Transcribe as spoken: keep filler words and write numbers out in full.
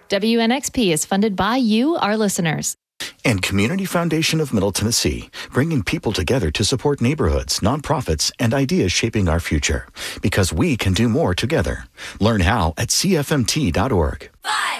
W N X P is funded by you, our listeners. And Community Foundation of Middle Tennessee, bringing people together to support neighborhoods, nonprofits, and ideas shaping our future. Because we can do more together. Learn how at C F M T dot org. Five.